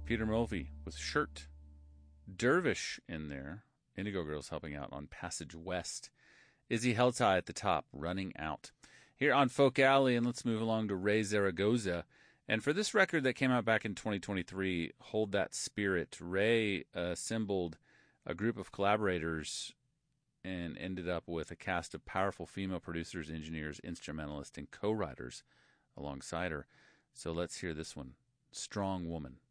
Peter Mulvey with Shirt. Dervish in there. Indigo Girls helping out on Passage West. Izzy Heltai at the top, Running Out. Here on Folk Alley, and let's move along to Ray Zaragoza. And for this record that came out back in 2023, Hold That Spirit, Ray assembled a group of collaborators and ended up with a cast of powerful female producers, engineers, instrumentalists, and co-writers alongside her. So let's hear this one, Strong Woman.